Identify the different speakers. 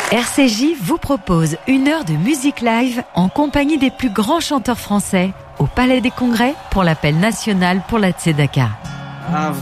Speaker 1: RCJ vous propose 1 heure de musique live en compagnie des plus grands chanteurs français au Palais des Congrès pour l'appel national pour la Tzedaka.